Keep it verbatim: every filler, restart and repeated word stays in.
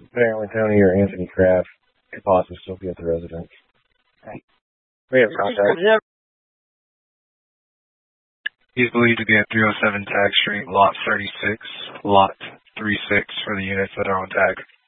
Apparently Tony or Anthony Kraft could possibly still be at the residence. We have contact. He's believed to be at three oh seven Tag Street, Lot thirty-six, Lot three six for the units that are on tag.